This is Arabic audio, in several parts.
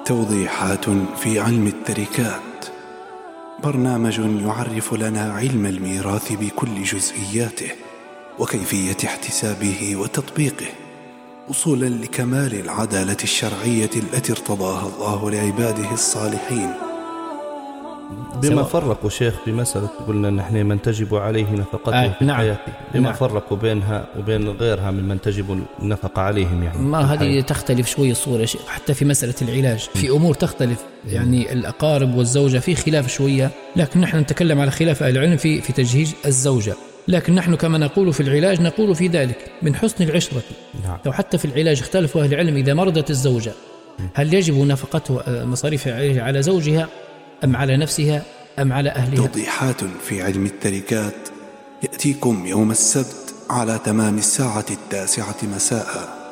توضيحات في علم التركات، برنامج يعرف لنا علم الميراث بكل جزئياته وكيفية احتسابه وتطبيقه، وصولا لكمال العدالة الشرعية التي ارتضاها الله لعباده الصالحين. بما فرقوا شيخ بمسألة قلنا نحن من تجب عليه نفقته في حياته، بما فرقوا بينها وبين غيرها من تجب النفقة عليهم يعني ما هذه تختلف شوية الصورة شيخ. حتى في مسألة العلاج في أمور تختلف، يعني الأقارب والزوجة في خلاف شوية، لكن نحن نتكلم على خلاف أهل العلم في تجهيز الزوجة. لكن نحن كما نقول في العلاج نقول في ذلك من حسن العشرة. لو حتى في العلاج اختلفوا أهل العلم إذا مرضت الزوجة هل يجب نفقته مصاريف على زوجها أم على نفسها أم على أهلها؟ توضيحات في علم التركات يأتيكم يوم السبت على تمام 9:09 مساء.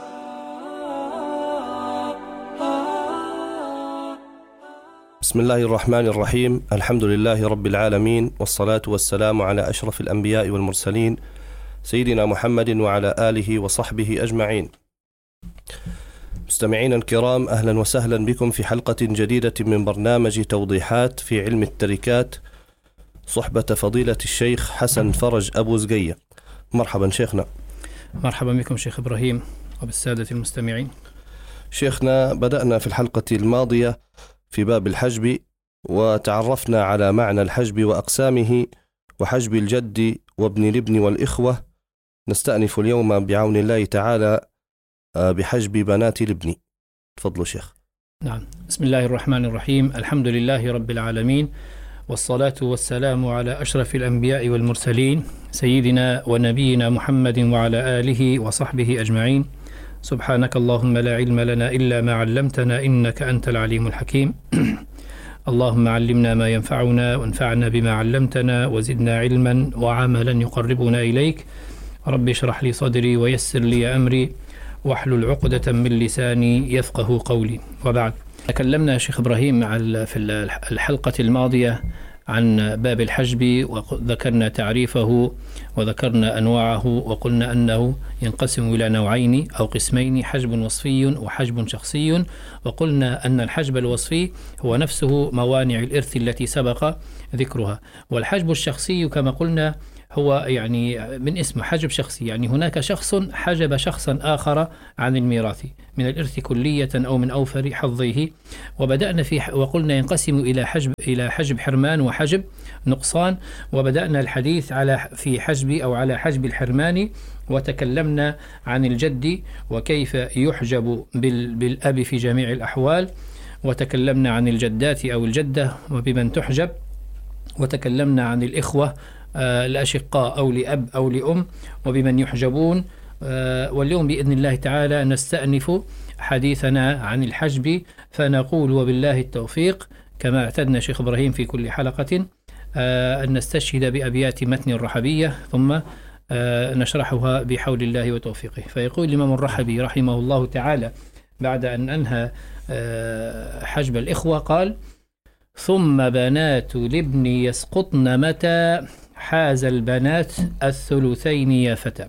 بسم الله الرحمن الرحيم، الحمد لله رب العالمين، والصلاة والسلام على أشرف الأنبياء والمرسلين سيدنا محمد وعلى آله وصحبه أجمعين. مستمعين الكرام، أهلا وسهلا بكم في حلقة جديدة من برنامج توضيحات في علم التركات، صحبة فضيلة الشيخ حسن فرج أبو زقية. مرحبا شيخنا. مرحبا بكم شيخ إبراهيم وبالسادة المستمعين. شيخنا، بدأنا في الحلقة الماضية في باب الحجب، وتعرفنا على معنى الحجب وأقسامه وحجب الجد وابن الابن والإخوة. نستأنف اليوم بعون الله تعالى بحجب بنات الابن. تفضلوا شيخ. نعم، بسم الله الرحمن الرحيم، الحمد لله رب العالمين، والصلاة والسلام على أشرف الأنبياء والمرسلين سيدنا ونبينا محمد وعلى آله وصحبه أجمعين. سبحانك اللهم لا علم لنا إلا ما علمتنا إنك أنت العليم الحكيم. اللهم علمنا ما ينفعنا وانفعنا بما علمتنا وزدنا علما وعملا يقربنا إليك. رب اشرح لي صدري ويسر لي أمري واحلل عقدة من لساني يفقه قولي. وبعد، تكلمنا شيخ إبراهيم في الحلقة الماضية عن باب الحجب، وذكرنا تعريفه وذكرنا أنواعه، وقلنا أنه ينقسم إلى نوعين أو قسمين: حجب وصفي وحجب شخصي. وقلنا أن الحجب الوصفي هو نفسه موانع الإرث التي سبق ذكرها، والحجب الشخصي كما قلنا هو يعني من اسمه حجب شخصي، يعني هناك شخص حجب شخصا آخر عن الميراث من الإرث كلية أو من أوفر حظيه. وبدأنا وقلنا ينقسم إلى حجب حرمان وحجب نقصان، وبدأنا الحديث في حجب الحرمان، وتكلمنا عن الجد وكيف يحجب بالأب في جميع الأحوال، وتكلمنا عن الجدات أو الجدة وبمن تحجب، وتكلمنا عن الإخوة الأشقاء أو لأب أو لأم وبمن يحجبون. واليوم بإذن الله تعالى نستأنف حديثنا عن الحجب، فنقول وبالله التوفيق كما اعتدنا شيخ إبراهيم في كل حلقة أن نستشهد بأبيات متن الرحبية ثم نشرحها بحول الله وتوفيقه. فيقول الإمام الرحبي رحمه الله تعالى بعد أن أنهى حجب الإخوة قال: ثم بنات الابن يسقطن متى حاز البنات الثلثين يا فتى،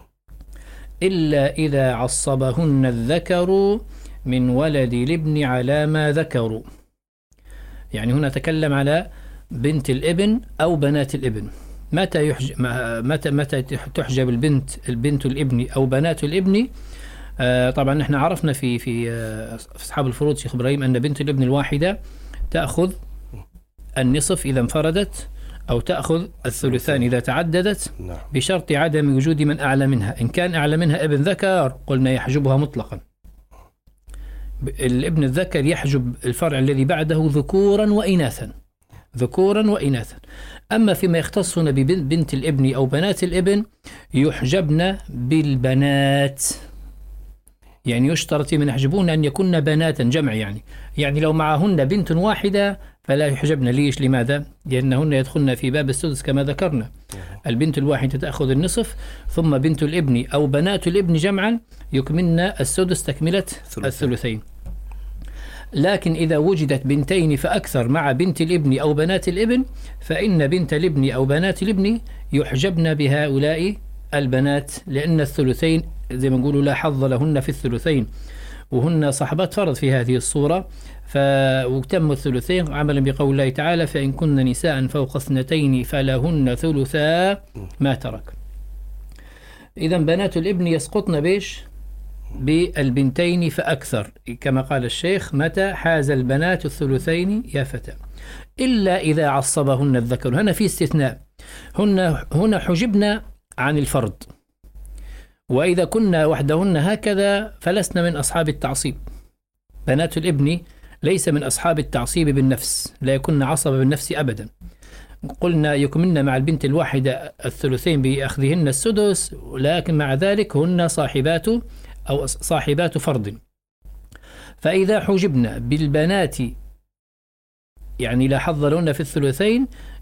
إلا إذا عصبهن الذكر من ولد الابن على ما ذكروا. يعني هنا تكلم على بنت الابن أو بنات الابن. متى تحجب البنت الابن أو بنات الابن؟ طبعا نحن عرفنا في أصحاب الفروض شيخ إبراهيم أن بنت الابن الواحدة تأخذ النصف إذا انفردت، أو تأخذ الثلثان إذا تعددت، بشرط عدم وجود من أعلى منها. إن كان أعلى منها ابن ذكر قلنا يحجبها مطلقا. الابن الذكر يحجب الفرع الذي بعده ذكورا وإناثا. أما فيما يختصون ببنت الابن أو بنات الابن يحجبن بالبنات، يعني يشترط من يحجبون أن يكون بناتا جمع، يعني لو معهن بنت واحدة فلا يحجبن. ليش؟ لماذا؟ لأنهن يدخلن في باب السدس كما ذكرنا. البنت الواحدة تأخذ النصف، ثم بنت الابن أو بنات الابن جمعا يكملن السدس تكملة الثلثين. لكن إذا وجدت بنتين فأكثر مع بنت الابن أو بنات الابن فإن بنت الابن أو بنات الابن يحجبن بهؤلاء البنات، لأن الثلثين زي ما نقولوا لا حظ لهن في الثلثين. وهن صاحبات فرض في هذه الصورة، وتم الثلثين عملا بقول الله تعالى: فإن كن نساء فوق 2 فلهن ثلثا ما ترك. إذا بنات الابن يسقطن بيش؟ بالبنتين فأكثر، كما قال الشيخ: متى حاز البنات الثلثين يا فتى، إلا إذا عصبهن الذكر. هنا في استثناء، هنا حجبنا عن الفرض، وإذا كنا وحدهن هكذا فلسنا من أصحاب التعصيب. بنات الابن ليس من أصحاب التعصيب بالنفس، لا يكون عصبة بالنفس أبدا. قلنا يكملن مع البنت الواحدة الثلثين بأخذهن السدس، لكن مع ذلك هن صاحبات فرض. فإذا حجبنا بالبنات يعني لا حظ لهن في الثلثين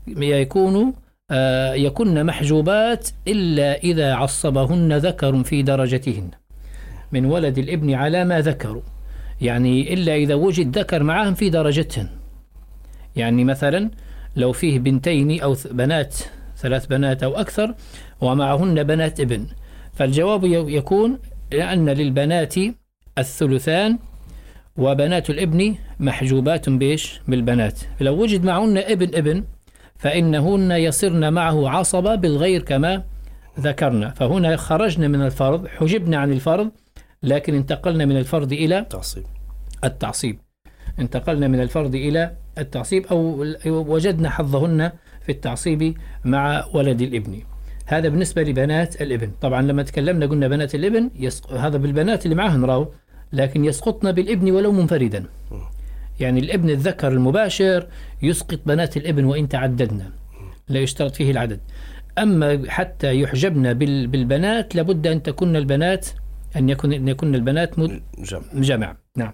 يكون محجوبات إلا إذا عصبهن ذكر في درجتهن من ولد الابن على ما ذكروا، يعني إلا إذا وجد ذكر معهم في درجتهن. يعني مثلا لو فيه بنتين أو بنات، 3 بنات أو أكثر، ومعهن بنات ابن، فالجواب يكون لأن للبنات الثلثان وبنات الابن محجوبات بالبنات. لو وجد معهن ابن فإنهن يصرن معه عصبة بالغير كما ذكرنا. فهنا خرجنا من الفرض، حجبنا عن الفرض، لكن انتقلنا من الفرض إلى التعصيب. انتقلنا من الفرض إلى التعصيب، أو وجدنا حظهن في التعصيب مع ولد الابن. هذا بالنسبة لبنات الابن. طبعا لما تكلمنا قلنا بنات الابن هذا بالبنات اللي معهن راو، لكن يسقطنا بالابن ولو منفردا. يعني الابن الذكر المباشر يسقط بنات الابن وإن تعددنا، لا يشترط فيه العدد. أما حتى يحجبنا بالبنات لابد أن تكون البنات أن يكون البنات جمع. نعم.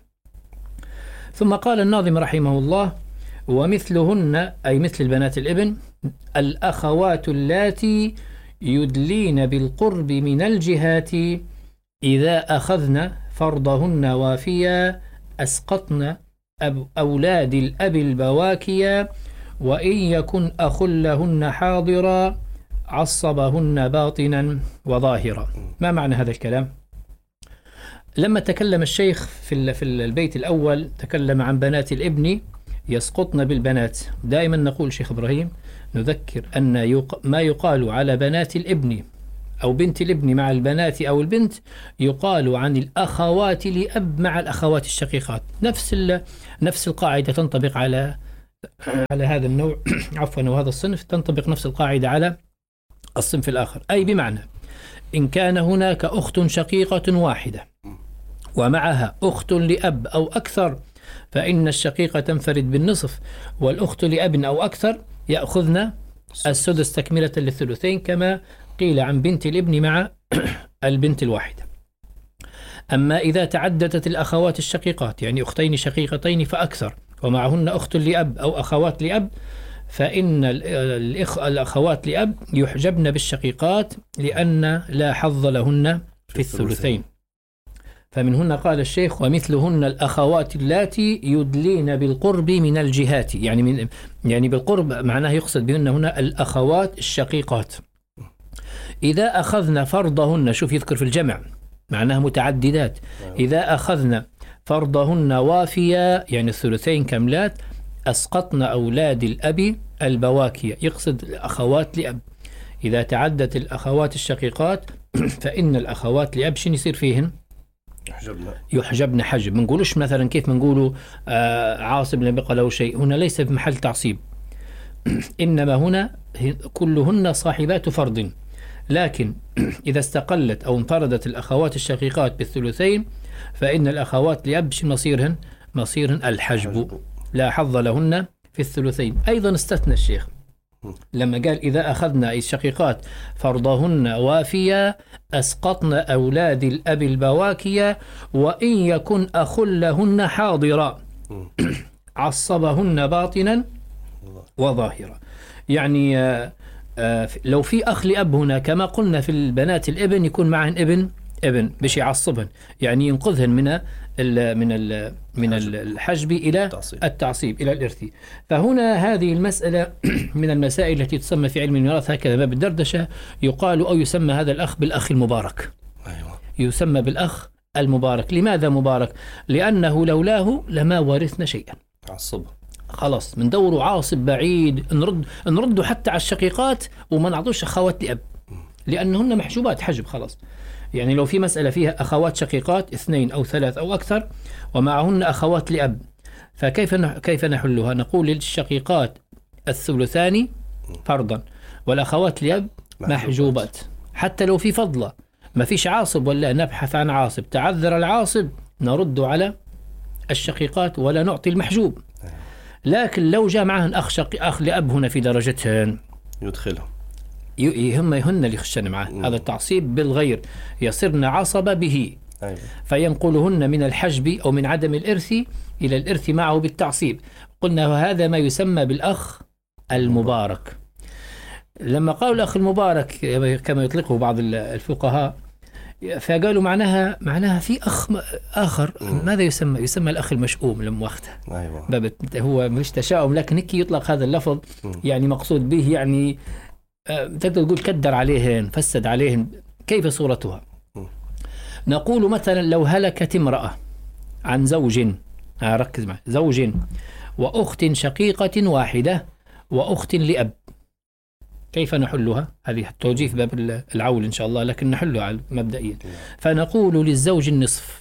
ثم قال الناظم رحمه الله: ومثلهن أي مثل البنات الابن الأخوات اللاتي يدلين بالقرب من الجهات إذا أخذن فرضهن وافيا أسقطن أولاد الأب البواكيا وإن يكن أخ لهن حاضرا عصبهن باطنا وظاهرا. ما معنى هذا الكلام؟ لما تكلم الشيخ في البيت الأول تكلم عن بنات الابن يسقطن بالبنات. دائما نقول شيخ إبراهيم نذكر أن ما يقال على بنات الابن أو بنت الابن مع البنات أو البنت يقال عن الأخوات لأب مع الأخوات الشقيقات. نفس القاعدة تنطبق على هذا النوع عفوا وهذا الصنف، تنطبق نفس القاعدة على الصنف الآخر. أي بمعنى إن كان هناك أخت شقيقة واحدة ومعها أخت لأب أو أكثر فإن الشقيقة تنفرد بالنصف، والأخت لأب أو أكثر يأخذن السدس تكملة للثلثين كما قيل عن بنت الابن مع البنت الواحدة. أما إذا تعددت الأخوات الشقيقات يعني أختين شقيقتين فأكثر ومعهن أخت لأب أو أخوات لأب فإن الأخوات لأب يحجبن بالشقيقات لأن لا حظ لهن في الثلثين. فمن هنا قال الشيخ ومثلهن الأخوات اللاتي يدلين بالقرب من الجهات، يعني بالقرب معناه يقصد بهن هنا الأخوات الشقيقات. إذا أخذن فرضهن، شوف يذكر في الجمع معناها متعددات، إذا أخذن فرضهن وافيا يعني الثلثين كاملات أسقطن أولاد الأب البواكية، يقصد الأخوات لأب. إذا تعدت الأخوات الشقيقات فإن الأخوات لأب شنو يصير فيهن؟ يحجبن حجب. ما نقولوش مثلا كيف ما نقولوا عاصم لم يبق له شيء، هنا ليس في محل تعصيب، إنما هنا كلهن صاحبات فرض. لكن إذا استقلت أو انفردت الأخوات الشقيقات بالثلثين فإن الأخوات لأب مصيرهن الحجب، لا حظ لهن في الثلثين. أيضا استثنى الشيخ لما قال إذا أخذنا الشقيقات فرضهن وافيا أسقطن أولاد الأب البواكيا وإن يكن أخ لهن حاضرا عصبهن باطنا وظاهرا. يعني لو في أخ لأب هنا كما قلنا في البنات الابن يكون معهن ابن بشي يعصبهن، يعني ينقذهن من الحجب إلى التعصيب إلى الإرث. فهنا هذه المسألة من المسائل التي تسمى في علم الميراث هكذا باب الدردشة، يقال أو يسمى هذا الأخ بالأخ المبارك. يسمى بالأخ المبارك. لماذا مبارك؟ لأنه لولاه لما ورثنا شيئا. عصب خلاص من دوره عاصب بعيد، نرد حتى على الشقيقات وما نعطوش أخوات لأب لأنهن محجوبات حجب خلاص. يعني لو في مسألة فيها أخوات شقيقات 2 أو 3 أو أكثر ومعهن أخوات لأب، فكيف نحلها؟ نقول للشقيقات الثلثان فرضا والأخوات لأب محجوبات، حتى لو في فضلة ما فيش عاصب ولا نبحث عن عاصب، تعذر العاصب نرد على الشقيقات ولا نعطي المحجوب. لكن لو جاء معهن أخ لأب هنا في درجتهن يدخلهم هم اللي يخشن معه. هذا التعصيب بالغير، يصيرن عصب به. أيوة. فينقلهن من الحجب أو من عدم الإرث إلى الإرث معه بالتعصيب. قلنا هذا ما يسمى بالأخ المبارك. لما قالوا الأخ المبارك كما يطلقه بعض الفقهاء فقالوا معناها في أخ آخر. ماذا يسمى الأخ المشؤوم لمؤاخذة. أيوة. هو مش تشاؤم لكن هيك يطلق هذا اللفظ. يعني مقصود به يعني تقدر تقول كدر عليهن فسد عليهن. كيف صورتها؟ نقول مثلا لو هلكت امرأة عن زوج، ركز معي، زوج وأخت شقيقة واحدة وأخت لأب، كيف نحلها؟ هذه توجيه في باب العول إن شاء الله، لكن نحلها مبدئيا. فنقول للزوج النصف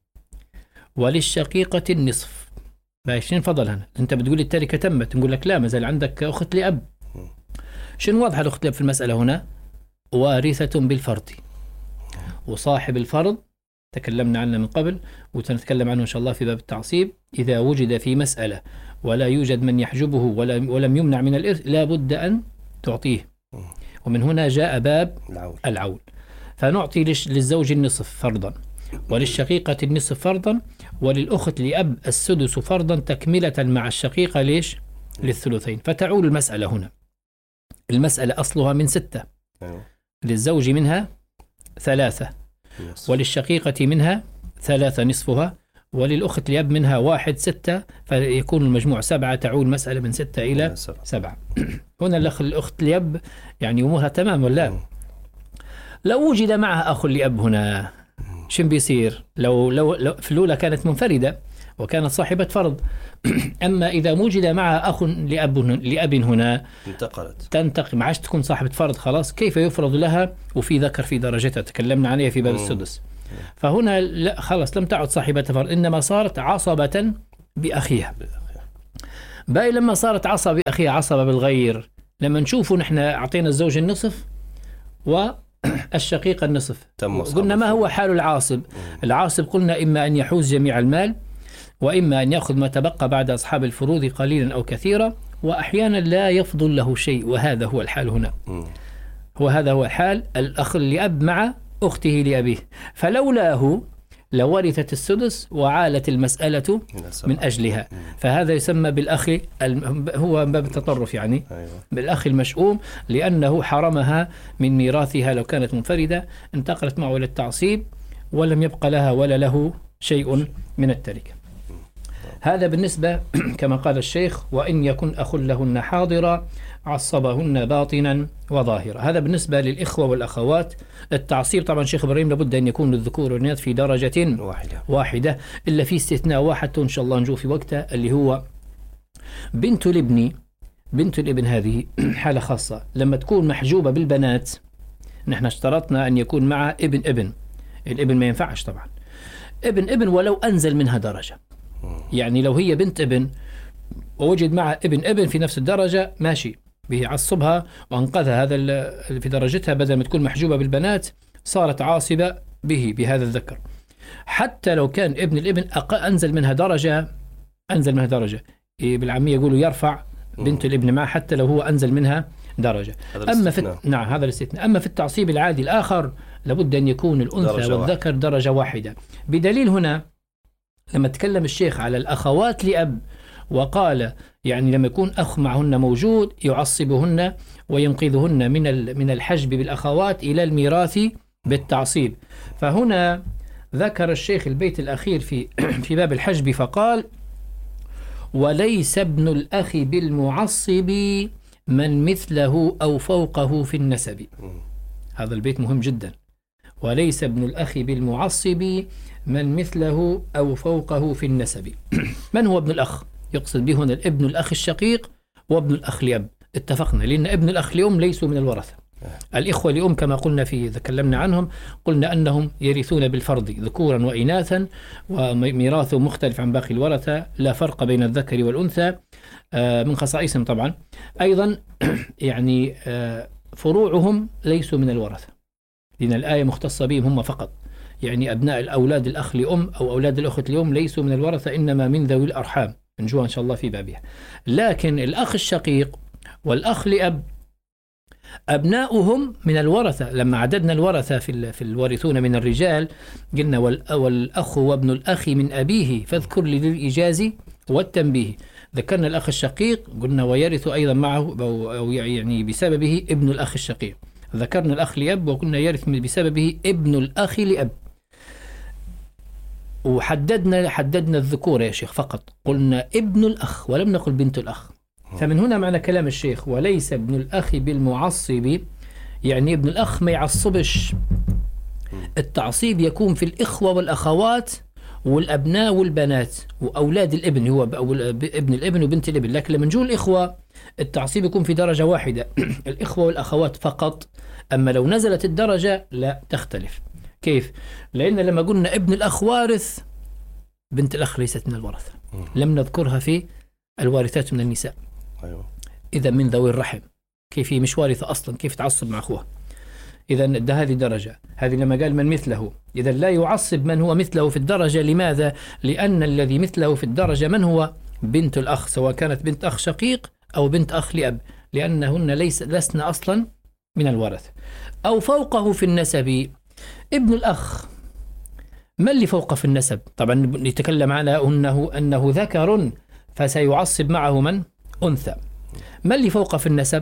وللشقيقة النصف. ماشي فضل هنا أنت بتقول التركة تمت، نقول لك لا، ما زال عندك أخت لأب. شنو واضح الأخت لأب في المسألة هنا؟ وارثة بالفرض، وصاحب الفرض تكلمنا عنه من قبل وسنتكلم عنه إن شاء الله في باب التعصيب. إذا وجد في مسألة ولا يوجد من يحجبه ولم يمنع من الإرث لا بد أن تعطيه، ومن هنا جاء باب العول. فنعطي للزوج النصف فرضا وللشقيقة النصف فرضا وللأخت لأب السدس فرضا تكملة مع الشقيقة ليش؟ للثلثين. فتعول المسألة هنا، المسألة أصلها من 6، للزوج منها 3 وللشقيقة منها 3 نصفها وللأخت لأب منها 1 6، فيكون المجموع 7. تعود مسألة من 6 إلى 7. هنا الأخت لأب يعني أمورها تمام ولا؟ لو وجد معها أخ لأب هنا شن بيصير؟ لو في الأولى كانت منفردة وكانت صاحبة فرض، أما إذا وجد معها أخ لأب هنا تنتقل، ما عادش تكون صاحبة فرض خلاص. كيف يفرض لها وفي ذكر في درجتها تكلمنا عليها في باب السدس. فهنا لا خلاص لم تعد صاحبة فرض، إنما صارت عصبة بأخيها. باقي لما صارت عصبة بأخيها عصبة بالغير، لما نشوفه نحن أعطينا الزوج النصف والشقيقة النصف، قلنا ما هو حال العاصب؟ العاصب قلنا إما أن يحوز جميع المال وإما أن يأخذ ما تبقى بعد أصحاب الفروض قليلا أو كثيرا، وأحيانا لا يفضل له شيء. وهذا هو الحال هنا، وهذا هو حال الأخ لأب مع أخته لأبيه. فلولاه لورثت السدس وعالت المسألة من أجلها. فهذا يسمى بالأخ هو باب التطرف يعني بالأخ المشؤوم، لأنه حرمها من ميراثها. لو كانت منفردة انتقلت معه إلى التعصيب ولم يبقى لها ولا له شيء من التركة. هذا بالنسبة كما قال الشيخ وإن يكن أخ لهن حاضرا عصبهن باطنا وظاهرا. هذا بالنسبة للإخوة والأخوات. التعصيب طبعا شيخ إبراهيم لابد أن يكون الذكور والإناث في درجة واحدة، إلا في استثناء واحد إن شاء الله نجو في وقتها، اللي هو بنت الابن. هذه حالة خاصة لما تكون محجوبة بالبنات. نحن اشترطنا أن يكون مع ابن. الابن ما ينفعش طبعا، ابن ولو أنزل منها درجة. يعني لو هي بنت ابن ووجد مع ابن في نفس الدرجة ماشي به، عصبها وأنقذها هذا في درجتها، بدل ما تكون محجوبة بالبنات صارت عاصبة بهذا الذكر. حتى لو كان ابن الابن أنزل منها درجة بالعامية يقولوا يرفع بنت الابن معه حتى لو هو أنزل منها درجة. نعم هذا الاستثناء. أما في التعصيب العادي الآخر لابد أن يكون الأنثى والذكر درجة واحدة. بدليل هنا لما تكلم الشيخ على الأخوات لأب وقال يعني لما يكون أخ معهن موجود يعصبهن وينقذهن من الحجب بالأخوات إلى الميراث بالتعصيب. فهنا ذكر الشيخ البيت الأخير في باب الحجب فقال وليس ابن الأخ بالمعصب من مثله أو فوقه في النسب. هذا البيت مهم جدا. وليس ابن الأخ بالمعصب من مثله أو فوقه في النسب. من هو ابن الأخ؟ يقصد به هنا ابن الأخ الشقيق وابن الأخ لأب. اتفقنا، لأن ابن الأخ لأم ليسوا من الورثة. الإخوة لأم كما قلنا تكلمنا عنهم، قلنا أنهم يرثون بالفرض ذكورا وإناثا، وميراثهم مختلف عن باقي الورثة، لا فرق بين الذكر والأنثى. من خصائصهم طبعا أيضا يعني فروعهم ليسوا من الورثة، لأن الآية مختصة بهم هم فقط. يعني أبناء أولاد الأخ لأم أو أولاد الأخت لأم ليسوا من الورثة، إنما من ذوي الأرحام، نجوها إن شاء الله في بابها. لكن الأخ الشقيق والأخ لأب أبناؤهم من الورثة. لما عددنا الورثة في الوارثون من الرجال قلنا والأخ وابن الأخ من أبيه فاذكر لذي الإيجاز والتنبيه. ذكرنا الأخ الشقيق قلنا ويرث أيضا معه أو يعني بسببه ابن الأخ الشقيق. ذكرنا الأخ لأب وقلنا يرث بسببه ابن الأخ لأب. وحددنا الذكور يا شيخ فقط، قلنا ابن الأخ ولم نقل بنت الأخ. فمن هنا معنى كلام الشيخ وليس ابن الأخ بالمعصب، يعني ابن الأخ ما يعصبش. التعصيب يكون في الإخوة والأخوات والأبناء والبنات وأولاد الابن، هو ابن الابن وبنت الابن. لكن لما نجول الإخوة التعصيب يكون في درجة واحدة، الإخوة والأخوات فقط. أما لو نزلت الدرجة لا تختلف. كيف؟ لأن لما قلنا ابن الأخ وارث، بنت الأخ ليست من الورثة، لم نذكرها في الوارثات من النساء. إذا من ذوي الرحم، كيف هي مش وارثة أصلا، كيف تعصب مع أخوها؟ إذا ده هذه درجة. هذه لما قال من مثله، إذا لا يعصب من هو مثله في الدرجة. لماذا؟ لأن الذي مثله في الدرجة من هو؟ بنت الأخ، سواء كانت بنت أخ شقيق أو بنت أخ لأب، لأنهن لسن أصلا من الورث. أو فوقه في النسب، ابن الأخ ما اللي فوقه في النسب؟ طبعا نتكلم على أنه ذكر فسيعصب معه من؟ أنثى. ما اللي فوقه في النسب؟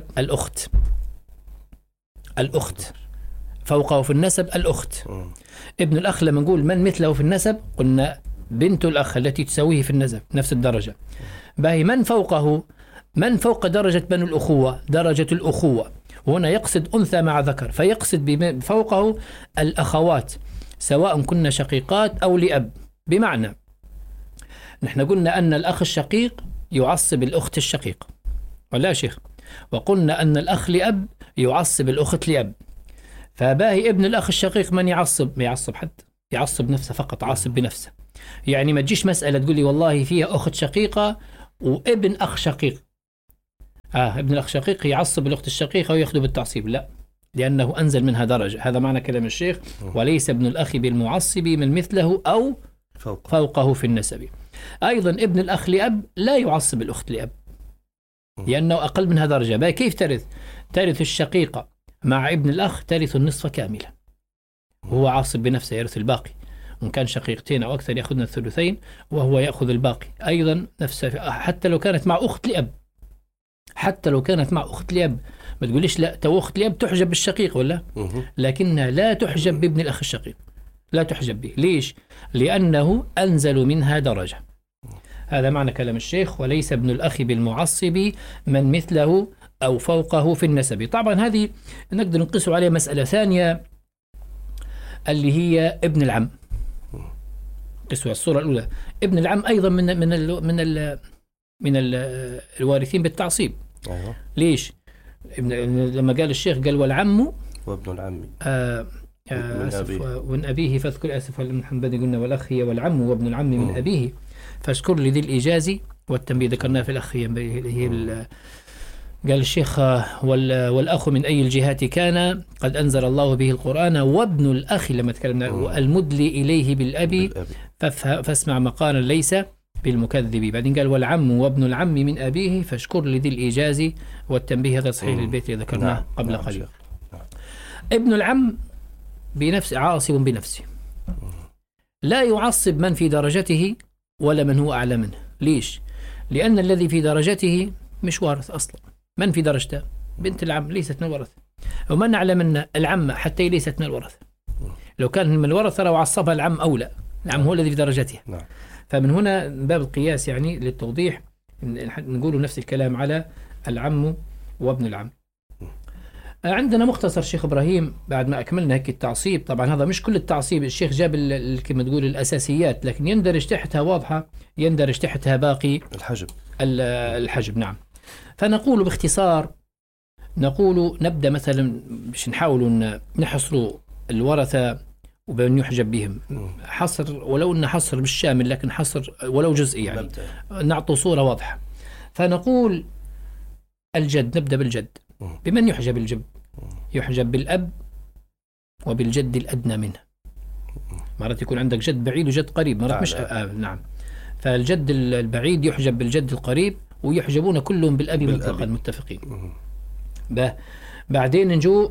الأخت فوقه في النسب الأخت. ابن الأخ لما نقول من مثله في النسب قلنا بنت الأخ التي تساويه في النسب نفس الدرجة. باهي من فوقه؟ من فوق درجة بنو الأخوة؟ درجة الأخوة. وهنا يقصد أنثى مع ذكر، فيقصد بفوقه الأخوات سواء كنا شقيقات أو لأب. بمعنى نحن قلنا أن الأخ الشقيق يعصب الأخت الشقيق، ولا شيخ؟ وقلنا أن الأخ لأب يعصب الأخت لأب. فباهي ابن الأخ الشقيق من يعصب؟ ما يعصب حد، يعصب نفسه فقط، عاصب بنفسه. يعني ما تجيش مسألة تقول لي والله فيها أخت شقيقة وابن أخ شقيق، ابن الأخ شقيق يعصب الأخت الشقيقة ويأخذ بالتعصيب، لا، لأنه أنزل منها درجة. هذا معنى كلام الشيخ وليس ابن الأخ بالمعصب من مثله أو فوقه في النسب. أيضا ابن الأخ لأب لا يعصب الأخت لأب لأنه أقل منها درجة. باهي كيف ترث الشقيقة مع ابن الأخ؟ ترث النصف كاملة، وهو عاصب بنفسه يرث الباقي. وإن كان شقيقتين أو أكثر يأخذن الثلثين وهو يأخذ الباقي. أيضا نفسه حتى لو كانت مع أخت لأب، حتى لو كانت مع أخت لأب. ما تقوليش لا تو أخت لأب تحجب بالشقيق ولا، لكنها لا تحجب بابن الأخ الشقيق، لا تحجب به. ليش؟ لأنه أنزل منها درجة. هذا معنى كلام الشيخ وليس ابن الأخ بالمعصب من مثله أو فوقه في النسب. طبعا هذه نقدر نقيس عليها مسألة ثانية اللي هي ابن العم. قسوا الصورة الأولى. ابن العم أيضا من الوارثين بالتعصيب. ليش؟ لما قال الشيخ قال والعم وابن العم ومن أبيه فاذكر آسف محمد قلنا والأخ هي والعم وابن العم من أبيه فاذكر لذي الإيجاز والتنبيه. ذكرناه في الأخ هي قال الشيخ والأخ من أي الجهات كان قد أنزل الله به القرآن وابن الأخ لما تكلمنا المدلي إليه بالأبي فاسمع مقالا ليس بالمكذب. بعدين قال والعم وابن العم من أبيه فاشكر لذي الإيجاز والتنبيه. هذا صحيح للبيت اللي ذكرناه قبل قليل. ابن العم بنفسه عاصب بنفسه، لا يعصب من في درجته ولا من هو أعلى منه. ليش؟ لأن الذي في درجته مش وارث أصلا. من في درجته؟ بنت العم ليست من الورثة، ومن أعلى منا العمة حتى ليست من الورثة. لو كان من الورثة لو عصبها العم أولى، العم هو الذي في درجته. فمن هنا باب القياس يعني للتوضيح نقول نفس الكلام على العم وابن العم. عندنا مختصر شيخ إبراهيم بعد ما أكملنا هيك التعصيب. طبعا هذا مش كل التعصيب، الشيخ جاب كما تقول الأساسيات، لكن يندرج تحتها واضحة، يندرج تحتها باقي الحجب. نعم. فنقول باختصار، نقول نبدأ مثلا باش نحاول نحصر الورثة وبين يحجب بهم حصر، ولو أن حصر مش شامل لكن حصر ولو جزئي، يعني نعطي صورة واضحة. فنقول الجد، نبدأ بالجد. بمن يحجب الجد؟ يحجب بالأب وبالجد الأدنى منه. مرات يكون عندك جد بعيد وجد قريب، مرات مش نعم. فالجد البعيد يحجب بالجد القريب، ويحجبون كلهم بالأب مطلقا متفقين. بعدين نجو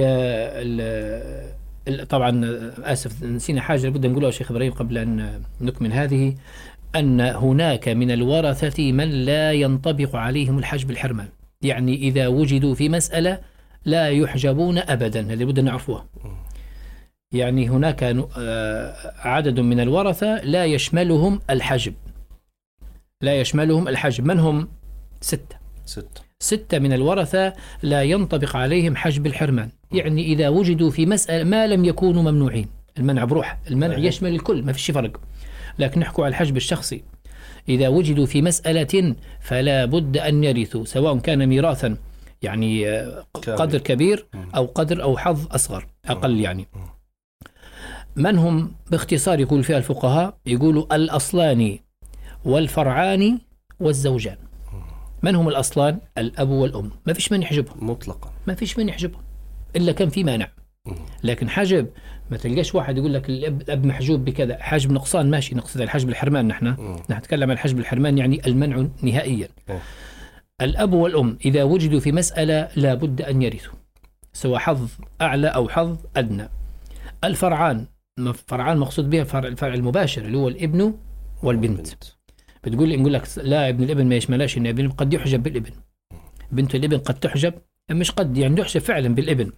طبعا آسف نسينا حاجة لابد نقولها شيخ إبراهيم قبل أن نكمل هذه، أن هناك من الورثة من لا ينطبق عليهم الحجب الحرمان، يعني إذا وجدوا في مسألة لا يحجبون أبدا، هذه لابد نعرفوها. يعني هناك عدد من الورثة لا يشملهم الحجب، لا يشملهم الحجب. من هم؟ 6 من الورثة لا ينطبق عليهم حجب الحرمان، يعني إذا وجدوا في مسألة ما لم يكونوا ممنوعين. المنع بروح، المنع يشمل الكل، ما فيش فرق، لكن نحكوا على الحجب الشخصي. إذا وجدوا في مسألة فلا بد أن يرثوا، سواء كان ميراثا يعني قدر كبير أو قدر أو حظ أصغر أقل. يعني من هم باختصار يقول فيها الفقهاء، يقولوا الأصلان والفرعان والزوجان. من هم الأصلان؟ الأب والأم، ما فيش من يحجبهم مطلقا، ما فيش من يحجبهم إلا كان في مانع. لكن حجب ما تلقاش واحد يقول لك الأب محجوب بكذا، حجب نقصان ماشي، نقصد الحجب الحرمان. نحن نتكلم عن الحجب الحرمان، يعني المنع نهائيا. الأب والأم إذا وجدوا في مسألة لا بد أن يرثوا، سواء حظ أعلى أو حظ أدنى. الفرعان مقصود بها الفرع المباشر اللي هو الابن والبنت. بتقول نقول لك لا، ابن الابن ما يشملاش، ان ابن قد يحجب بالابن، بنت الابن قد تحجب، مش قد يعني يحجب فعلا بالابن.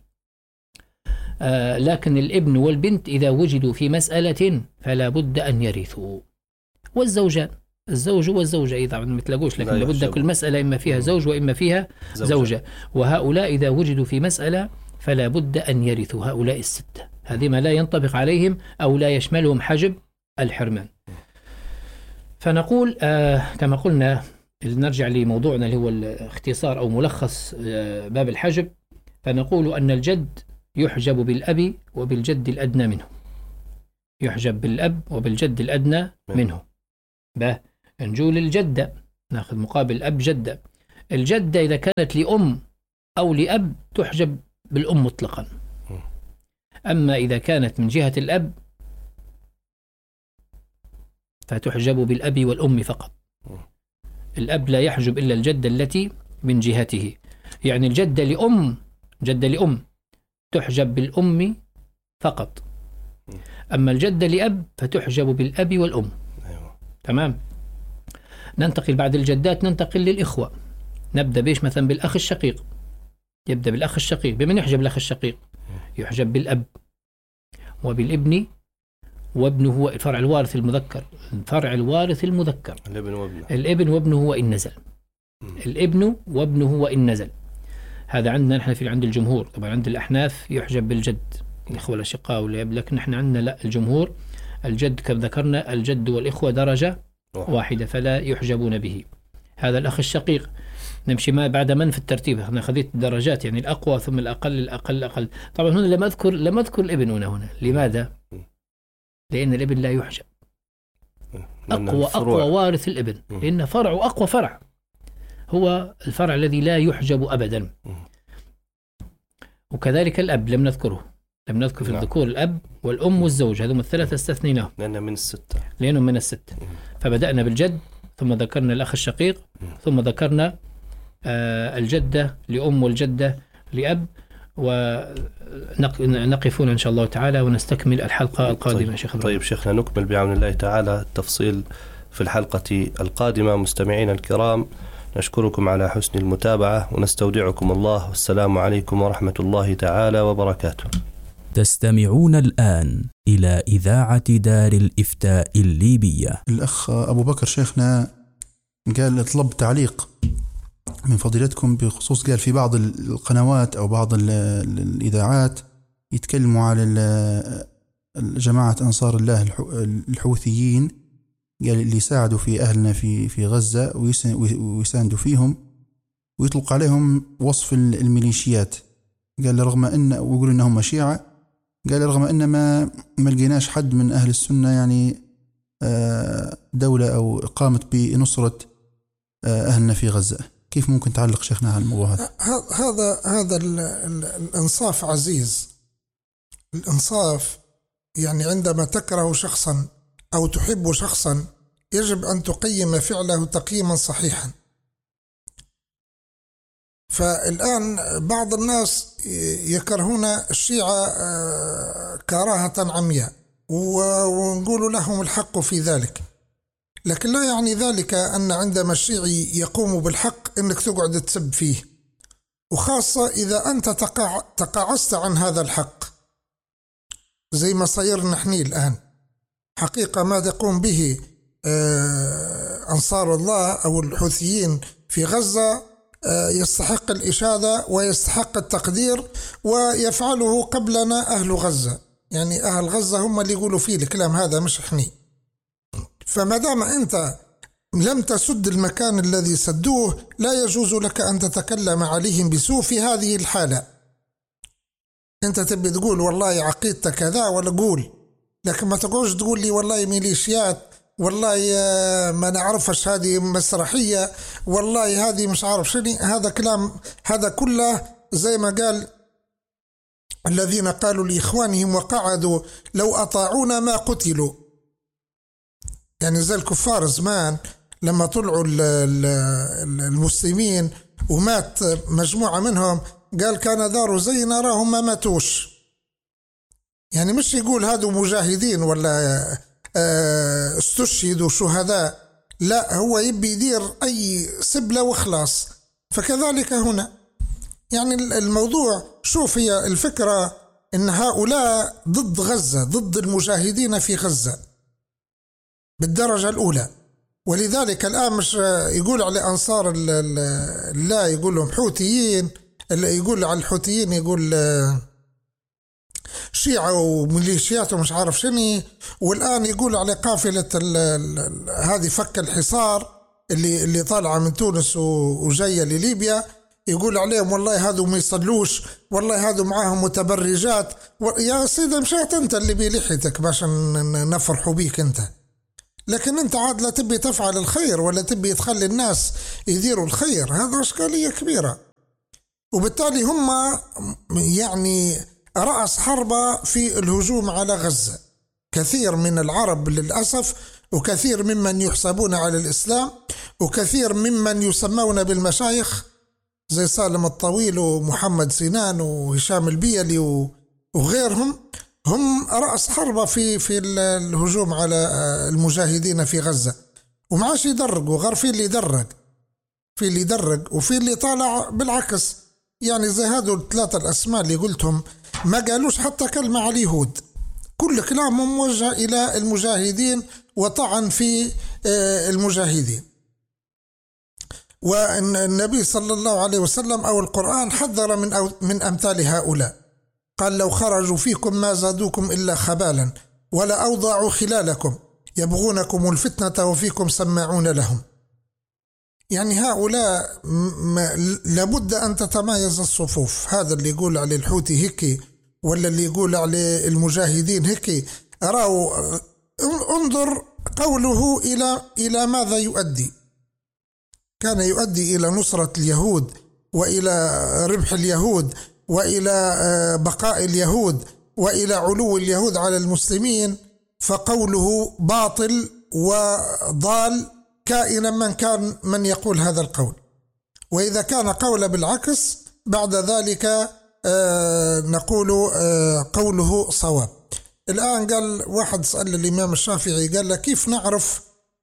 لكن الابن والبنت إذا وجدوا في مسألة فلا بد أن يرثوا. والزوجان، الزوج والزوجة طبعا ما تلاقوش، لكن لابد كل مسألة إما فيها زوج وإما فيها زوجة. وهؤلاء إذا وجدوا في مسألة فلا بد أن يرثوا، هؤلاء 6. هذه ما لا ينطبق عليهم أو لا يشملهم حجب الحرمان. فنقول كما قلنا، نرجع لموضوعنا اللي هو الاختصار أو ملخص باب الحجب. فنقول أن الجد يحجب بالأب وبالجد الأدنى منه، يحجب بالأب وبالجد الأدنى منه. نجول الجدة، ناخذ مقابل الأب جدة. الجدة إذا كانت لأم أو لأب تحجب بالأم مطلقا، أما إذا كانت من جهة الأب فتحجب بالأب والأم فقط. الأب لا يحجب إلا الجدة التي من جهته، يعني الجدة لأم، جدة لأم تحجب بالأم فقط، أما الجدة لأب فتحجب بالأب والأم. تمام. ننتقل بعد الجدات، ننتقل للإخوة. نبدأ بيش مثلا بالأخ الشقيق، يبدأ بالأخ الشقيق. بمن يحجب الأخ الشقيق؟ يحجب بالأب وبالابن وابنه هو الفرع الوارث المذكر، الفرع الوارث المذكر الابن وابنه وإن نزل، الابن وابنه وإن نزل. هذا عندنا نحن في عند الجمهور. طبعا عند الأحناف يحجب بالجد الإخوة الأشقاء والأب، لكن نحن عندنا لا، الجمهور الجد كما ذكرنا الجد والإخوة درجة واحدة فلا يحجبون به. هذا الأخ الشقيق نمشي ما بعد من في الترتيب، أنا خذيت الدرجات يعني الأقوى ثم الأقل الأقل الأقل. طبعا هنا لم أذكر الابن هنا. لماذا؟ لأن الابن لا يحجب، أقوى وارث الابن، لأن فرعه أقوى فرع، هو الفرع الذي لا يحجب أبدا. وكذلك الأب لم نذكر في الذكور الأب والأم والزوج، هذهم الثلاثة استثنيناهم لأنهم من الستة. فبدأنا بالجد، ثم ذكرنا الأخ الشقيق، ثم ذكرنا الجدة لأم والجدة لأب، ونقفون إن شاء الله تعالى ونستكمل الحلقة القادمة. شيخ طيب شيخنا، نكمل بعون الله تعالى التفصيل في الحلقة القادمة. مستمعين الكرام، نشكركم على حسن المتابعة ونستودعكم الله، والسلام عليكم ورحمة الله تعالى وبركاته. تستمعون الآن إلى إذاعة دار الإفتاء الليبية. الأخ أبو بكر شيخنا قال طلب تعليق من فضيلتكم بخصوص قال في بعض القنوات أو بعض الإذاعات يتكلموا على جماعة أنصار الله الحوثيين، قال اللي يساعدوا في أهلنا في غزة ويساندوا فيهم، ويطلق عليهم وصف الميليشيات. قال رغم أن ويقول إنهم شيعة، قال رغم أن ما لقيناش حد من أهل السنة يعني دولة أو قامت بنصرة أهلنا في غزة. كيف ممكن تعلق شيخنا على الموضوع هذا؟ هذا الإنصاف عزيز. الإنصاف يعني عندما تكره شخصا أو تحب شخصا يجب أن تقيم فعله تقييما صحيحا. فالآن بعض الناس يكرهون الشيعة كراهة عمياء ونقول لهم الحق في ذلك، لكن لا يعني ذلك أن عندما الشيعي يقوم بالحق أنك تقعد تسب فيه، وخاصة إذا أنت تقاعست عن هذا الحق زي ما صير نحن الآن. حقيقة ما تقوم به أنصار الله أو الحوثيين في غزة يستحق الإشادة ويستحق التقدير، ويفعله قبلنا أهل غزة. يعني أهل غزة هم اللي يقولوا فيه الكلام هذا مش إحني. فما دام أنت لم تسد المكان الذي سدوه لا يجوز لك أن تتكلم عليهم بسوء في هذه الحالة. أنت تبي تقول والله عقيدتك كذا ولا قول، لكن ما تقولش تقول لي والله ميليشيات، والله ما نعرفش هذه مسرحية، والله هذه مش عارف شنو. هذا كلام، هذا كله زي ما قال الذين قالوا لإخوانهم وقعدوا لو أطاعونا ما قتلوا. يعني زي الكفار زمان لما طلعوا المسلمين ومات مجموعة منهم، قال كان دار زي نراهم ما ماتوش. يعني مش يقول هذو مجاهدين ولا استشهدوا شهداء، لا، هو يبي يدير أي سبلة وخلاص. فكذلك هنا يعني الموضوع، شوف، هي الفكرة إن هؤلاء ضد غزة، ضد المجاهدين في غزة بالدرجة الأولى. ولذلك الآن مش يقول على أنصار الله يقول لهم حوثيين، يقول على الحوثيين يقول شيعة وميليشيات ومش عارف شنو. والآن يقول على قافلة هذه فك الحصار اللي طالعة من تونس وجاية لليبيا، يقول عليهم والله هذو ما يصلوش، والله هذو معاهم متبرجات. يا سيدي مشيت أنت اللي بلحيتك باش نفرحوا بيك أنت، لكن أنت عاد لا تبي تفعل الخير ولا تبي تخلي الناس يديروا الخير. هذا إشكالية كبيرة. وبالتالي هم يعني رأس حربة في الهجوم على غزة. كثير من العرب للأسف، وكثير ممن يحسبون على الإسلام، وكثير ممن يسمون بالمشايخ زي سالم الطويل ومحمد سنان وهشام البيلي وغيرهم، هم رأس حربة في الهجوم على المجاهدين في غزة. ومعاش يدرقوا غير في اللي يدرق، في اللي يدرق وفي اللي طالع بالعكس. يعني زي هذو الثلاثة الأسماء اللي قلتهم ما قالوش حتى كلمة على اليهود، كل كلامهم موجه إلى المجاهدين وطعن في المجاهدين. والنبي صلى الله عليه وسلم أو القرآن حذر من أمثال هؤلاء، قال لو خرجوا فيكم ما زادوكم إلا خبالا ولا أوضعوا خلالكم يبغونكم الفتنة وفيكم سماعون لهم. يعني هؤلاء لابد أن تتمايز الصفوف. هذا اللي يقول على الحوثي هيك ولا اللي يقول على المجاهدين هيك، أراه انظر قوله إلى ماذا يؤدي. كان يؤدي إلى نصرة اليهود وإلى ربح اليهود وإلى بقاء اليهود وإلى علو اليهود على المسلمين. فقوله باطل وضال كائنا من كان من يقول هذا القول. وإذا كان قول بالعكس بعد ذلك نقول قوله صواب. الآن قال واحد سأل الإمام الشافعي قال له كيف نعرف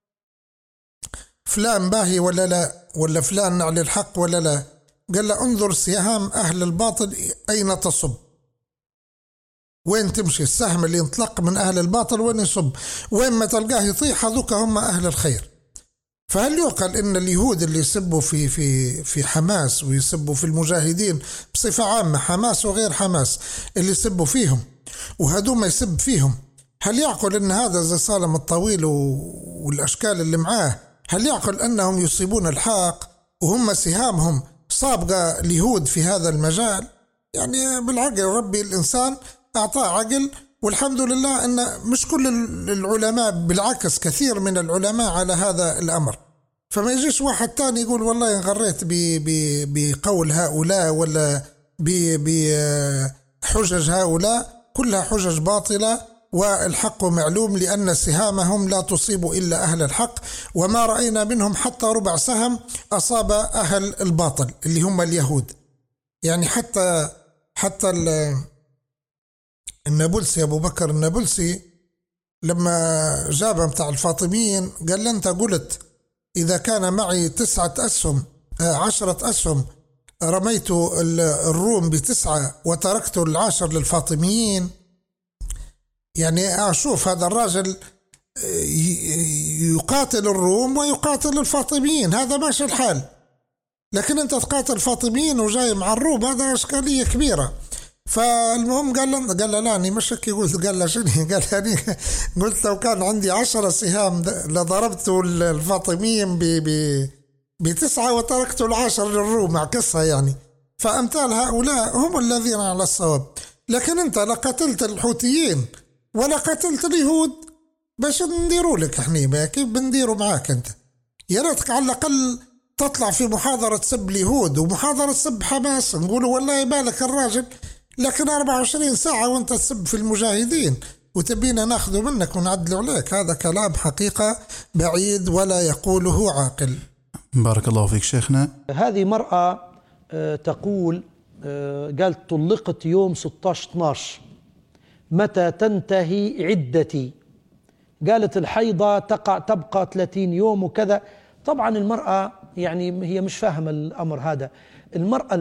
فلان باهي ولا لا، ولا فلان على الحق ولا لا؟ قال له انظر سهام أهل الباطل أين تصب، وين تمشي السهم اللي ينطلق من أهل الباطل وين يصب، وين ما تلقاه يطيح هذوك هم أهل الخير. فهل يعقل ان اليهود اللي يسبوا في حماس ويسبوا في المجاهدين بصفة عامة، حماس وغير حماس، اللي يسبوا فيهم وهدوم ما يسب فيهم، هل يعقل ان هذا زي سالم الطويل والاشكال اللي معاه، هل يعقل انهم يصيبون الحق وهم سهامهم صابغة اليهود في هذا المجال؟ يعني بالعقل ربي الانسان اعطاه عقل، والحمد لله ان مش كل العلماء، بالعكس كثير من العلماء على هذا الامر. فما يجيش واحد تاني يقول والله انغريت بقول هؤلاء ولا بحجج هؤلاء، كلها حجج باطلة، والحق معلوم لأن سهامهم لا تصيب إلا أهل الحق، وما رأينا منهم حتى ربع سهم أصاب أهل الباطل اللي هم اليهود. يعني حتى النابلسي، أبو بكر النابلسي، لما جاب متاع الفاطميين قال له أنت قلت إذا كان معي 9 أسهم 10 أسهم رميت الروم ب9 وتركت 10 للفاطميين. يعني أشوف هذا الراجل يقاتل الروم ويقاتل الفاطميين، هذا ماشي الحال. لكن أنت تقاتل الفاطميين وجاي مع الروم، هذا إشكالية كبيرة. فالمهم قال له لا أنا مش هيك قلت. قال له شنو؟ قال يعني قلت لو كان عندي 10 سهام لضربت الفاطميين ب9 وتركت 10 للروم، عكسها يعني. فأمثال هؤلاء هم الذين على الصواب. لكن أنت لا قتلت الحوثيين ولا قتلت اليهود، باش نديروا لك احنا كيف بنديروا معاك انت؟ يا ريتك على الأقل تطلع في محاضرة تسب اليهود ومحاضرة تسب حماس، نقولوا والله يبالك الراجل. لكن 24 ساعة وانت تسب في المجاهدين وتبينا ناخذه منك ونعدلوا عليك، هذا كلام حقيقة بعيد ولا يقوله عاقل. بارك الله فيك شيخنا. هذه مرأة تقول قالت طلقت يوم 16/12، متى تنتهي عدتي؟ قالت الحيضة تبقى 30 يوم وكذا. طبعا المرأة يعني هي مش فاهمة الأمر هذا. المرأة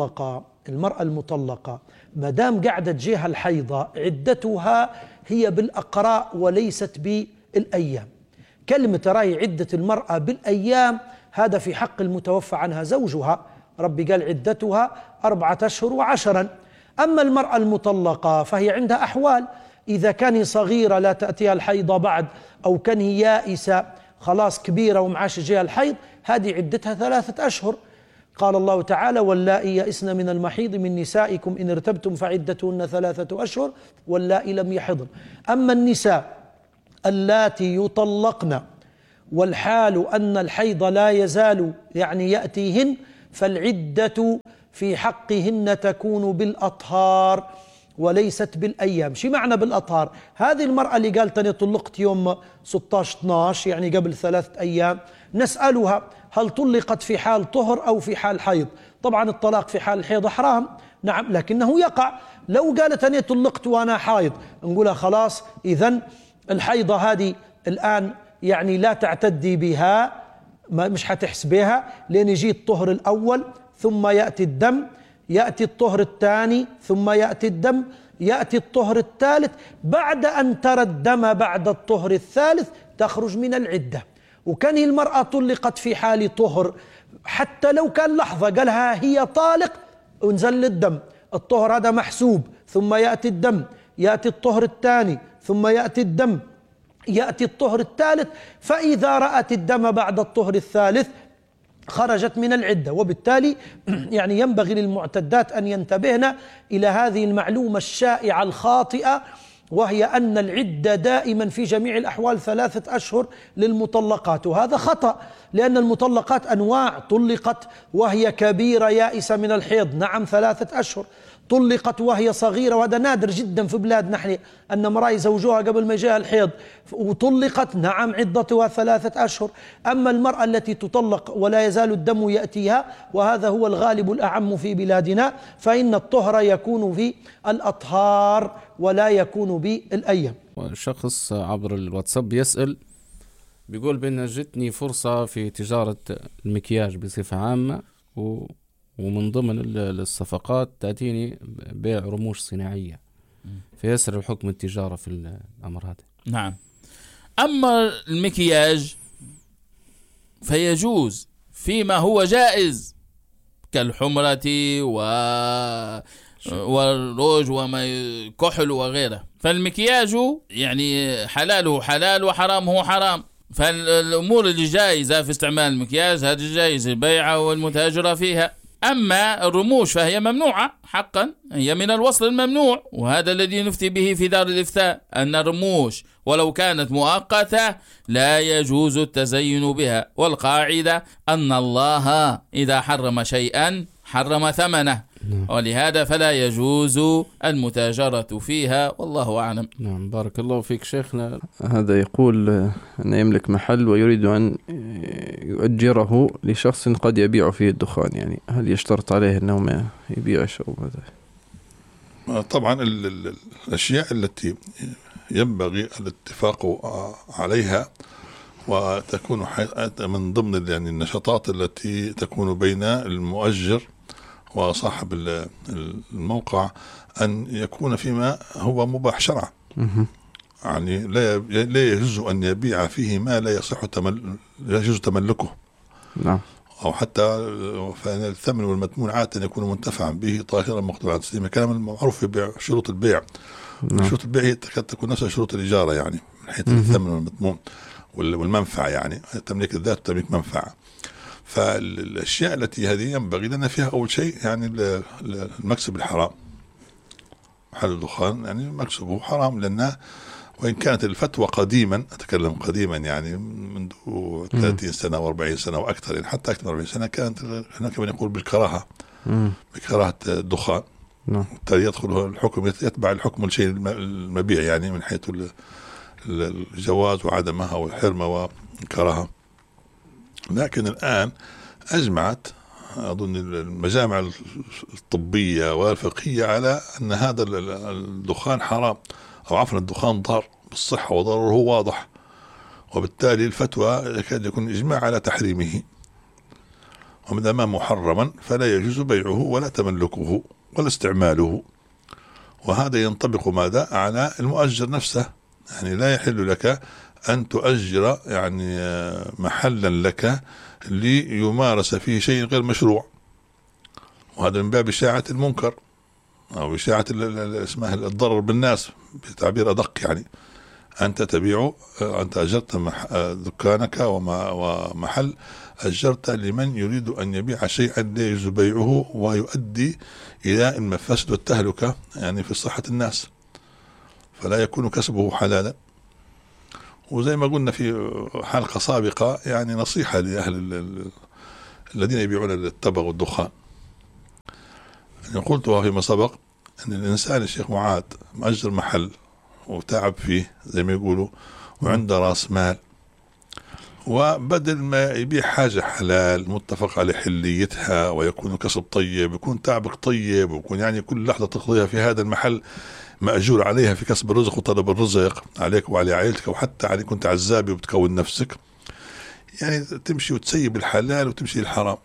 المطلقة ما دام قاعدة تجيها الحيضة عدتها هي بالأقراء وليست بالأيام. كلمة راي عدة المرأة بالأيام هذا في حق المتوفى عنها زوجها، ربي قال عدتها 4 أشهر و10. أما المرأة المطلقة فهي عندها أحوال، إذا كان صغيرة لا تأتيها الحيضة بعد، أو كان هي يائسة خلاص كبيرة ومعاش جيها الحيض، هذه عدتها 3 أشهر. قال الله تعالى واللائي يئسن من المحيض من نسائكم إن ارتبتم فعدتهن 3 أشهر واللائي لم يحضن. أما النساء اللاتي يطلقن والحال أن الحيض لا يزال يعني يأتيهن، فالعدة في حقهن تكون بالأطهار وليست بالأيام. شو معنى بالأطهار؟ هذه المرأة اللي قالت أنا طلقت يوم 16/12 يعني قبل 3 أيام، نسألها هل طلقت في حال طهر أو في حال حيض؟ طبعا الطلاق في حال الحيض حرام، نعم، لكنه يقع. لو قالت أنا طلقت وأنا حائض نقولها خلاص إذن الحيضة هذه الآن يعني لا تعتدي بها، مش حتحسبها، لأن يجي الطهر الأول ثم يأتي الدم، يأتي الطهر الثاني ثم يأتي الدم، يأتي الطهر الثالث. بعد أن ترى الدم بعد الطهر الثالث تخرج من العدة. وكان المرأة طلقت في حال طهر، حتى لو كان لحظة قالها هي طالق ونزل الدم، الطهر هذا محسوب، ثم يأتي الدم، يأتي الطهر الثاني، ثم يأتي الدم، يأتي الطهر الثالث. فإذا رأت الدم بعد الطهر الثالث خرجت من العدة. وبالتالي يعني ينبغي للمعتدات أن ينتبهن إلى هذه المعلومة الشائعة الخاطئة، وهي أن العدة دائما في جميع الأحوال 3 أشهر للمطلقات، وهذا خطأ، لأن المطلقات أنواع. طلقت وهي كبيرة يائسة من الحيض، نعم 3 أشهر. طلقت وهي صغيرة، وهذا نادر جدا في بلادنا نحن أن امرأة زوجها قبل ما جاء الحيض وطلقت، نعم عدتها 3 أشهر. أما المرأة التي تطلق ولا يزال الدم يأتيها، وهذا هو الغالب الأعم في بلادنا، فإن الطهر يكون في الأطهار ولا يكون بالأيام. شخص عبر الواتساب يسأل، بيقول بأن جتني فرصة في تجارة المكياج بصفة عامة، ومن ضمن الصفقات تأتيني بيع رموش صناعية، فيسر حكم التجارة في الأمر هذا. نعم. أما المكياج فيجوز فيما هو جائز كالحمرة والروج وما كحل وغيره. فالمكياج يعني حلاله حلال وحرامه حرام. فالأمور اللي جائزة في استعمال المكياج هذه جائزة البيعة والمتاجرة فيها. أما الرموش فهي ممنوعة حقا، هي من الوصل الممنوع، وهذا الذي نفتي به في دار الإفتاء أن الرموش ولو كانت مؤقتة لا يجوز التزين بها. والقاعدة أن الله إذا حرم شيئا حرم ثمنه، ولهذا فلا يجوز المتاجرة فيها، والله أعلم. نعم، بارك الله فيك شيخنا. هذا يقول أن يملك محل ويريد أن يؤجره لشخص قد يبيع فيه الدخان، يعني هل يشترط عليه أنه ما يبيعش أو هذا؟ طبعا الأشياء التي ينبغي الاتفاق عليها وتكون من ضمن يعني النشاطات التي تكون بين المؤجر وصاحب الموقع أن يكون فيما هو مباح شرعا. يعني لا يجوز أن يبيع فيه ما لا يجوز تملكه. نعم. أو حتى فإن الثمن والمثمون عادة يكون منتفعا به طاهرا مقدورا على تسليمه. كلام المعروف في شروط البيع. شروط البيع هي تكون نفس شروط الإجارة، يعني من حيث الثمن والمثمون والمنفعة، يعني تملك الذات وتملك منفعة. فالأشياء التي هذه ينبغي لنا فيها أول شيء يعني المكسب الحرام. محل الدخان يعني مكسبه حرام، لأنه وإن كانت الفتوى قديما، أتكلم قديما يعني منذ 30 سنة و40 سنة وأكثر، يعني حتى أكثر من 40 سنة، كانت هناك من يقول بالكراهة، بكراهة الدخان. يدخل الحكم يتبع الحكم الشيء المبيع، يعني من حيث الجواز وعدمها والحرمة والكراهة. لكن الآن أجمعت أظن المجامع الطبية والفقهية على أن هذا الدخان حرام، أو عفوا الدخان ضار بالصحة وضرره واضح، وبالتالي الفتوى يكاد يكون إجماع على تحريمه. ومن دام محرما فلا يجوز بيعه ولا تملكه ولا استعماله. وهذا ينطبق ماذا على المؤجر نفسه، يعني لا يحل لك أن تؤجر يعني محلا لك ليمارس فيه شيء غير مشروع، وهذا من باب إشاعة المنكر أو إشاعة اسمها الضرر بالناس بتعبير أدق. يعني أنت تبيع، أنت أجرت دكانك ومحل أجرت لمن يريد أن يبيع شيئا لا يجوز بيعه ويؤدي إلى المفاسد والتهلكة يعني في صحة الناس، فلا يكون كسبه حلالا. وزي ما قلنا في حلقة سابقة يعني نصيحة لأهل الذين يبيعون التبغ والدخان. يعني قلت فيما سبق أن الإنسان الشيخ معاذ مأجر محل وتعب فيه زي ما يقولوا وعنده رأس مال، وبدل ما يبيع حاجة حلال متفق على حليتها ويكون كسب طيب، يكون تعبك طيب، ويكون يعني كل لحظة تقضيها في هذا المحل مأجور عليها في كسب الرزق وطلب الرزق عليك وعلى عائلتك، وحتى عليك كنت عزابي وبتكون نفسك، يعني تمشي وتسيب الحلال وتمشي الحرام،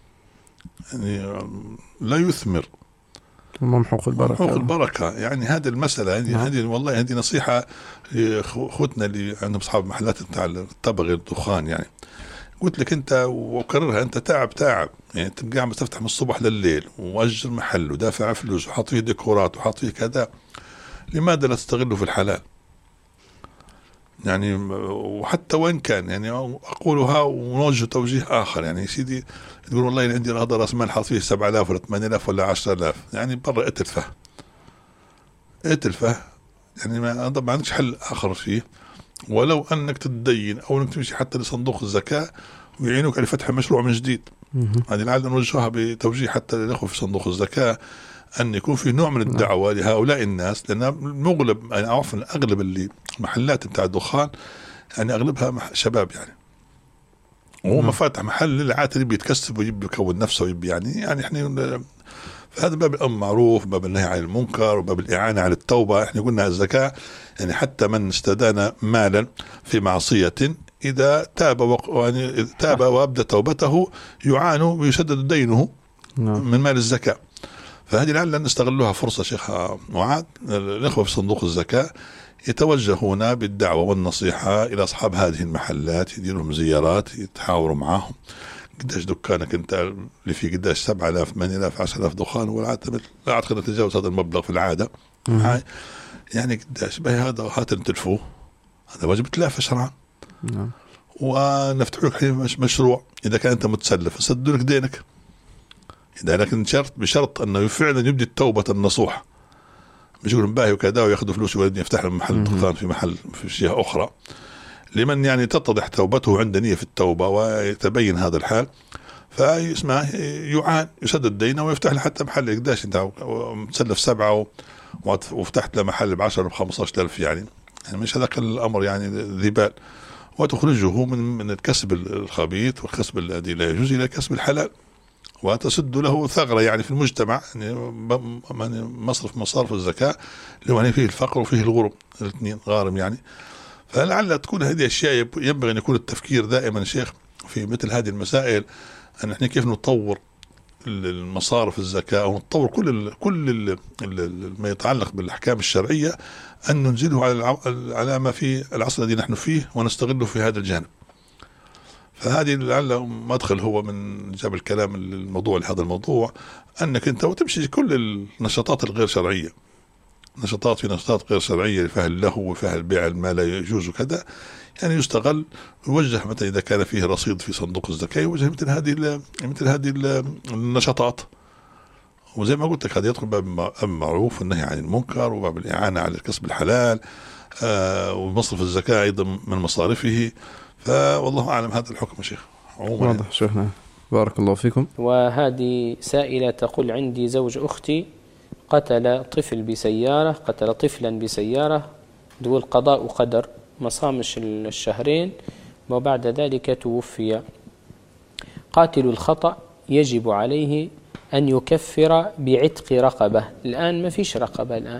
يعني لا يثمر، ممحوق البركة. ممحوق البركة. يعني هذه المسألة يعني هذه والله هذه نصيحة لأخوتنا اللي عندهم أصحاب محلات بتاع التبغ الدخان. يعني قلت لك أنت وكررها، أنت تعب يعني تبقى عم تفتح من الصبح لليل ومؤجر محل ودافع فلوس وحاط فيه ديكورات وحاط فيه كذا، لماذا لا تستغله في الحلال؟ يعني وحتى وين كان يعني أقولها ونوجه توجيه آخر، يعني سيدي تقول والله أنا عندي هذا رأس مال حاط فيه 7000 ولا 8000 ولا 10000، يعني برا اتلفه يعني ما عندكش حل آخر فيه، ولو أنك تتدين أو أنك تمشي حتى لصندوق الزكاة ويعينوك على فتح مشروع من جديد. هذه العادة نوجهها بتوجيه حتى للأخوة في صندوق الزكاة أن يكون في نوع من الدعوة لهؤلاء الناس، لأن المغلب يعني عفوا أغلب اللي محلات بتاع الدخان يعني أغلبها شباب، يعني وهو ما فاتح محل للعاتل بيتكسب ويبي يكون نفسه ويبي يعني احنا فهذا باب الأمر معروف، باب النهي عن المنكر، وباب الإعانة على التوبة. احنا قلنا الزكاة يعني حتى من استدان مالا في معصية إذا تاب وأبدى توبته يعان ويسدد دينه من مال الزكاة. فهذه لعل نستغلها فرصة شيخ معاذ الإخوة في صندوق الزكاة، يتوجهون بالدعوة والنصيحة إلى أصحاب هذه المحلات، يديروا لهم زيارات، يتحاوروا معهم. قداش دكانك أنت اللي فيه قداش 7,000 8,000 10,000 دخان، والعادة لا أعتقد نتجاوز هذا المبلغ في العادة. يعني قداش بهي هذا خاطر تلفوه، هذا واجب تلافى شرعا. ونفتح لك مشروع إذا كان أنت متسلف سدوا لك دينك، إذا لكن بشرط أنه فعلا يبدي التوبة النصوح، مش يقولون باهي وكذا ويأخذوا فلوس ويودي يفتح لهم محل دخان في محل في جهة أخرى. لمن يعني تتضح توبته عند نية في التوبة ويتبين هذا الحال، فيسمع يعان يسدد دينه ويفتح له حتى محل. قداش أنت متسلف 7 وفتحت له محل ب10 ب15,000 يعني مش هذاك الأمر يعني ذي بال، وتخرجه من الكسب الخبيث والكسب الذي لا يجوز إلى كسب الحلال، وتسد له ثغرة يعني في المجتمع. يعني مصارف الزكاة اللي هو يعني فيه الفقر وفيه الغرب، الاثنين غارم يعني. فلعل تكون هذه أشياء ينبغي أن يكون التفكير دائما شيخ في مثل هذه المسائل، أن احنا كيف نطور المصارف الزكاة أو نطور كل ما يتعلق بالأحكام الشرعية، أن ننزله على ما في العصر الذي نحن فيه ونستغله في هذا الجانب. فهذه لعل مدخل هو من جاب الكلام الموضوع لهذا الموضوع، أنك أنت وتمشي كل النشاطات الغير شرعية، نشاطات غير شرعية فيها اللهو وفيها البيع ما لا يجوز وكذا، يعني يستغل يوجه مثلا إذا كان فيه رصيد في صندوق الزكاة يوجه مثل هذه النشاطات. وزي ما قلت لك هذا يدخل باب المعروف والنهي عن المنكر وباب الإعانة على الكسب الحلال، ومصرف الزكاة أيضا من مصارفه. فوالله أعلم هذا الحكم شيخ. واضح شيخنا، بارك الله فيكم. وهذه سائلة تقول: عندي زوج أختي قتل طفلا بسيارة، دول قضاء وقدر، ما صامش الشهرين وبعد ذلك توفي. قاتل الخطأ يجب عليه أن يكفر بعتق رقبة. الآن ما فيش رقبة، الآن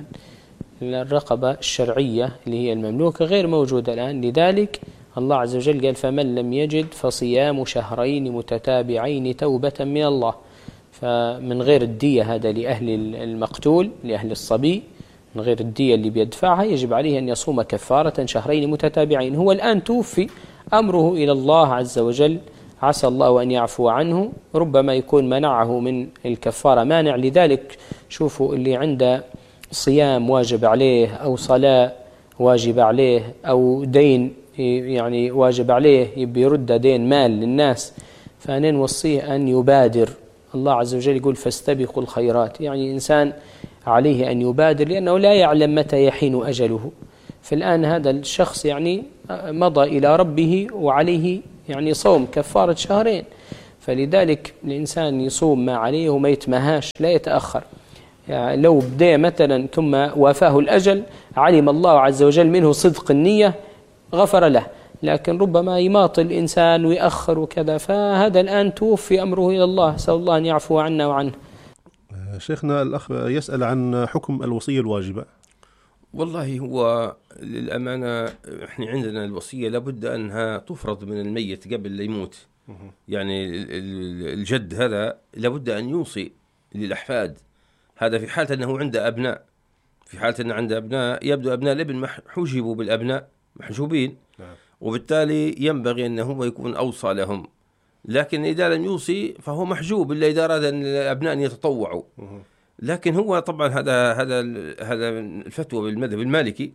الرقبة الشرعية اللي هي المملوكة غير موجودة الآن. لذلك الله عز وجل قال: فمن لم يجد فصيام شهرين متتابعين توبة من الله. فمن غير الدية، هذا لأهل المقتول لأهل الصبي، من غير الدية اللي بيدفعها يجب عليه أن يصوم كفارة شهرين متتابعين. هو الآن توفي، أمره إلى الله عز وجل، عسى الله أن يعفو عنه، ربما يكون منعه من الكفارة مانع. لذلك شوفوا اللي عنده صيام واجب عليه أو صلاة واجب عليه أو دين يعني واجب عليه يبي يرد دين مال للناس، فأنا نوصيه أن يبادر. الله عز وجل يقول: فاستبقوا الخيرات، يعني إنسان عليه أن يبادر لأنه لا يعلم متى يحين أجله. فالآن هذا الشخص يعني مضى إلى ربه وعليه يعني صوم كفارة شهرين، فلذلك الإنسان يصوم ما عليه وما يتمهاش، لا يتأخر. يعني لو بدأ مثلا ثم وافاه الأجل علم الله عز وجل منه صدق النية غفر له، لكن ربما يماطل الإنسان ويأخر وكذا. فهذا الآن توفي أمره إلى الله، نسأل الله أن يعفو عنا وعنه. شيخنا الأخ يسأل عن حكم الوصية الواجبة. والله هو للأمانة إحنا عندنا الوصية لابد أنها تفرض من الميت قبل لا يموت. يعني الجد هذا لابد أن يوصي للأحفاد، هذا في حالة أنه عنده أبناء. في حالة أنه عنده أبناء يبدو أبناء الابن حجبوا بالأبناء محجوبين، وبالتالي ينبغي أنه يكون أوصى لهم. لكن إذا لم يوصي فهو محجوب إلا إذا أراد أن الأبناء أن يتطوعوا. لكن هو طبعا هذا الفتوى بالمذهب المالكي،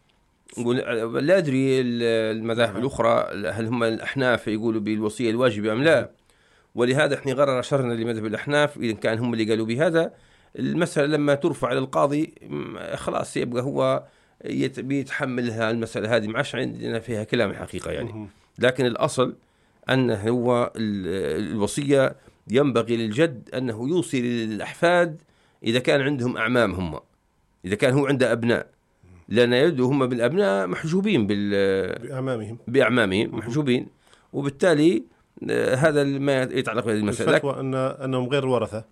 لا أدري المذاهب الأخرى هل هم الأحناف يقولوا بالوصية الواجبة أم لا، ولهذا احنا غرر أشرنا لمذهب الأحناف إذا كان هم اللي قالوا بهذا. المسألة لما ترفع على القاضي خلاص يبقى هو بيتحملها المسألة هذه، معش عندنا فيها كلام حقيقة يعني. لكن الأصل أنه هو الوصية ينبغي للجد أنه يوصي للأحفاد إذا كان عندهم أعمام هم، إذا كان هو عنده أبناء، لأن يبدو هم بالأبناء محجوبين بأعمامهم محجوبين، وبالتالي هذا ما يتعلق بهذه المسألة. الفتوى أنهم غير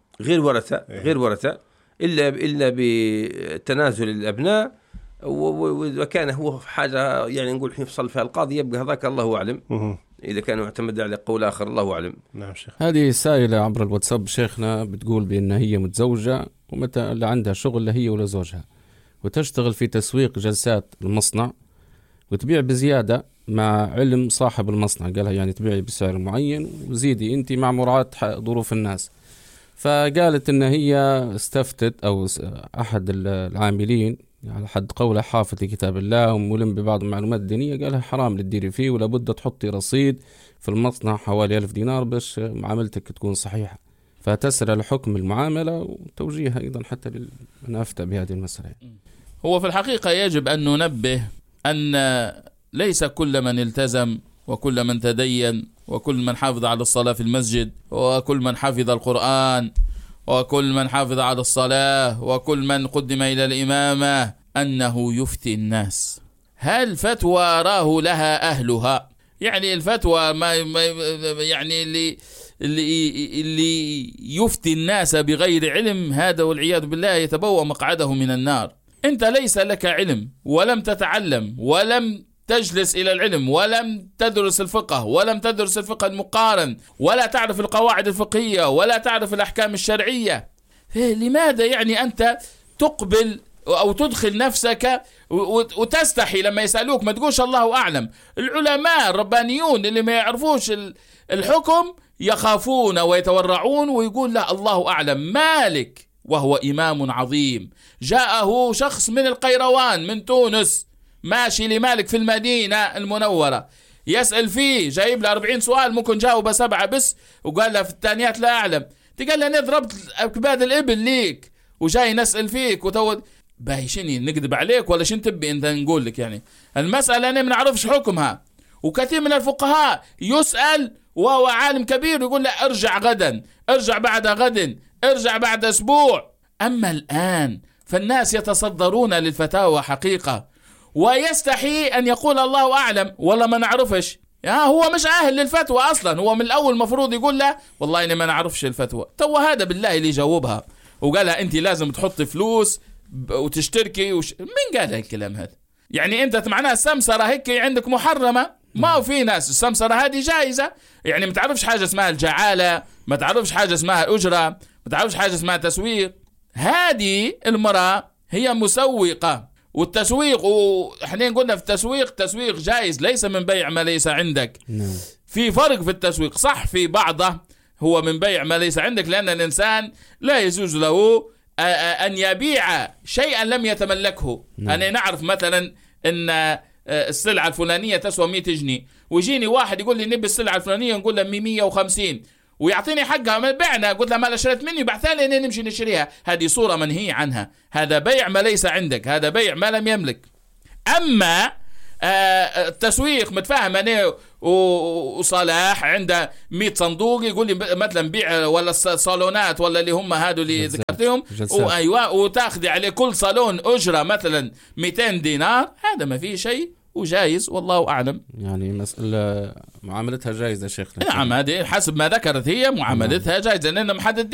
ورثة إلا بتنازل الأبناء، وإذا كان هو في حاجة يعني نقول يفصل فيها القاضي يبقى هذاك الله أعلم. إذا كان معتمد على قول آخر الله أعلم. نعم شيخ. هذه سائلة عبر الواتساب شيخنا بتقول بأن هي متزوجة ومتى اللي عندها شغل هي ولا زوجها، وتشتغل في تسويق جلسات المصنع وتبيع بزيادة مع علم صاحب المصنع، قالها يعني تبيعي بسعر معين وزيدي أنت مع مراعاة ظروف الناس. فقالت إن هي استفتت أو أحد العاملين على حد قوله حافظ لكتاب الله وملم ببعض المعلومات الدينية، قالها حرام للديري فيه ولا بد تحطي رصيد في المصنع حوالي 1000 دينار باش معاملتك تكون صحيحة. فتسرى لحكم المعاملة وتوجيهها أيضا حتى لمن أفتى بهذه المسألة. هو في الحقيقة يجب أن ننبه أن ليس كل من التزم وكل من تدين وكل من حافظ على الصلاة في المسجد وكل من حفظ القرآن وكل من حافظ على الصلاة وكل من قدم إلى الإمامة أنه يفتي الناس. هل فتوى راه لها أهلها؟ يعني الفتوى ما يعني اللي يفتي الناس بغير علم هذا والعياذ بالله يتبوأ مقعده من النار. أنت ليس لك علم ولم تتعلم ولم تجلس إلى العلم ولم تدرس الفقه ولم تدرس الفقه المقارن ولا تعرف القواعد الفقهية ولا تعرف الأحكام الشرعية، لماذا يعني أنت تقبل أو تدخل نفسك وتستحي لما يسألوك ما تقولش الله أعلم؟ العلماء الربانيون اللي ما يعرفوش الحكم يخافون ويتورعون ويقول لا الله أعلم. مالك وهو إمام عظيم جاءه شخص من القيروان من تونس ماشي لمالك في المدينة المنورة يسأل فيه، جايب له 40 سؤال ممكن جاوب 7 بس وقال له في الثانيات لا أعلم. تقال له أنا ضربت أكباد الإبل ليك وجاي نسأل فيك وتود باهي شني نكذب عليك ولا شن تبي أنت نقول لك؟ يعني المسألة أنا ما نعرفش حكمها. وكثير من الفقهاء يسأل وهو عالم كبير يقول له ارجع غدا، ارجع بعد غد، ارجع بعد أسبوع. أما الآن فالناس يتصدرون للفتاوى حقيقة ويستحي أن يقول الله أعلم والله ما نعرفش. هو مش أهل للفتوى أصلا، هو من الأول مفروض يقول له والله أنا ما نعرفش الفتوى. تو هذا بالله اللي جاوبها وقالها أنت لازم تحط فلوس وتشتركي مين قال الكلام هذا؟ يعني أنت معناها السمسرة هيك عندك محرمة؟ ما هو في ناس السمسرة هذه جائزة، يعني ما تعرفش حاجة اسمها الجعالة، ما تعرفش حاجة اسمها الأجرة، ما تعرفش حاجة اسمها تسويق. هذه المرأة هي مسوقة، والتسويق وإحنا قلنا في التسويق تسويق جائز ليس من بيع ما ليس عندك. في فرق في التسويق، صح في بعضه هو من بيع ما ليس عندك لأن الإنسان لا يجوز له أن يبيع شيئا لم يتملكه. أنا نعرف مثلا أن السلعة الفلانية تسوى 100 جنيه ويجيني واحد يقول لي نبي السلعة الفلانية نقول له 150 ويعطيني حقها ما بعنا، قلت له ما اشتريت مني بعثالي أن نمشي نشتريها. هذه صورة منهي عنها، هذا بيع ما ليس عندك، هذا بيع ما لم يملك. أما التسويق متفاهم أنا وصلاح عنده 100 صندوق يقول لي مثلا بيع ولا الصالونات ولا اللي هم هادو اللي ذكرتهم وأيوة وتاخذي عليه كل صالون أجرة مثلا 200 دينار، هذا ما فيه شيء وجايز والله أعلم. يعني مسألة معاملتها جايزة شيخنا. نعم هذه حسب ما ذكرت هي معاملتها جايزة لأن محدد